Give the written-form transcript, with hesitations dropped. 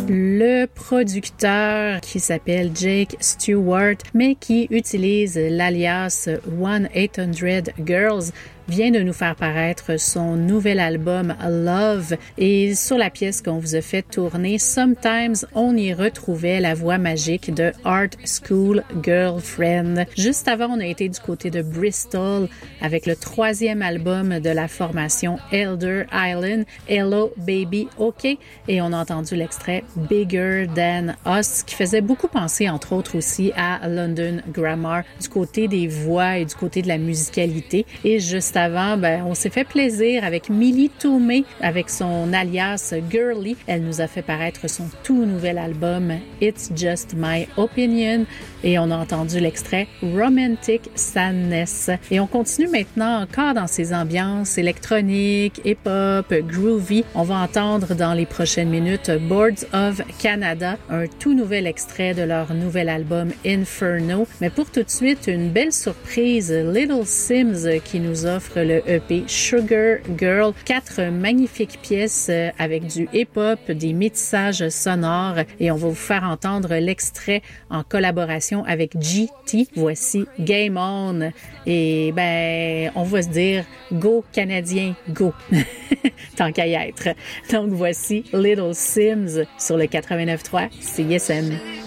Le producteur qui s'appelle Jake Stewart, mais qui utilise l'alias 1-800 Girls, vient de nous faire paraître son nouvel album Love, et sur la pièce qu'on vous a fait tourner Sometimes, on y retrouvait la voix magique de Art School Girlfriend. Juste avant, on a été du côté de Bristol avec le 3e album de la formation Elder Island, Hello Baby OK, et on a entendu l'extrait Bigger Than Us, qui faisait beaucoup penser entre autres aussi à London Grammar du côté des voix et du côté de la musicalité. Et juste avant, on s'est fait plaisir avec Millie Tomei avec son alias Girly. Elle nous a fait paraître son tout nouvel album It's Just My Opinion, et on a entendu l'extrait Romantic Sadness. Et on continue maintenant encore dans ces ambiances électroniques, hip-hop, groovy. On va entendre dans les prochaines minutes Boards of Canada, un tout nouvel extrait de leur nouvel album Inferno. Mais pour tout de suite, une belle surprise, Little Sims qui nous offre le EP Sugar Girl. 4 magnifiques pièces avec du hip-hop, des métissages sonores, et on va vous faire entendre l'extrait en collaboration avec GT. Voici Game On. Et on va se dire go Canadien, go! Tant qu'à y être. Donc voici Little Sims sur le 89.3 CISM.